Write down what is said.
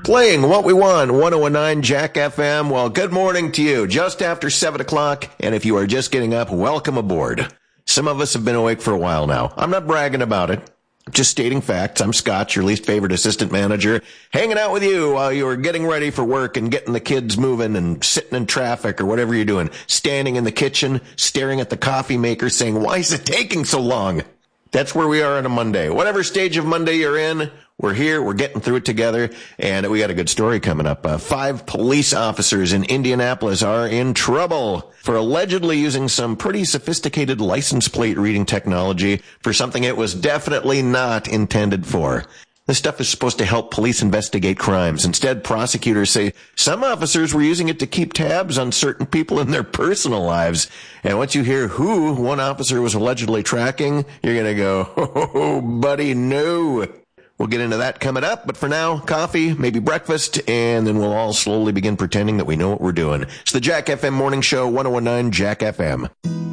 playing what we want, 1019 Jack FM. Well, good morning to you. Just after 7 o'clock, and if you are just getting up, welcome aboard. Some of us have been awake for a while now. I'm not bragging about it. I'm just stating facts. I'm Scott, your least favorite assistant manager, hanging out with you while you are getting ready for work and getting the kids moving and sitting in traffic or whatever you're doing. Standing in the kitchen, staring at the coffee maker saying, why is it taking so long? That's where we are on a Monday. Whatever stage of Monday you're in, we're here, we're getting through it together, and we got a good story coming up. 5 police officers in Indianapolis are in trouble for allegedly using some pretty sophisticated license plate reading technology for something it was definitely not intended for. This stuff is supposed to help police investigate crimes. Instead, prosecutors say some officers were using it to keep tabs on certain people in their personal lives. And once you hear who one officer was allegedly tracking, you're going to go, oh, buddy, no. We'll get into that coming up, but for now, coffee, maybe breakfast, and then we'll all slowly begin pretending that we know what we're doing. It's the Jack FM Morning Show, 1019 Jack FM.